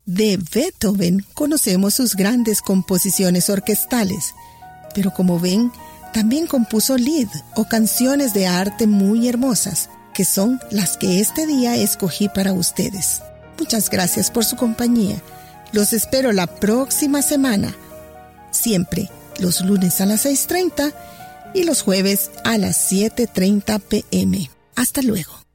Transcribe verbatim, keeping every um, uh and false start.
De Beethoven conocemos sus grandes composiciones orquestales, pero como ven, también compuso Lied o canciones de arte muy hermosas, que son las que este día escogí para ustedes. Muchas gracias por su compañía. Los espero la próxima semana, siempre los lunes a las seis treinta y los jueves a las siete treinta p m Hasta luego.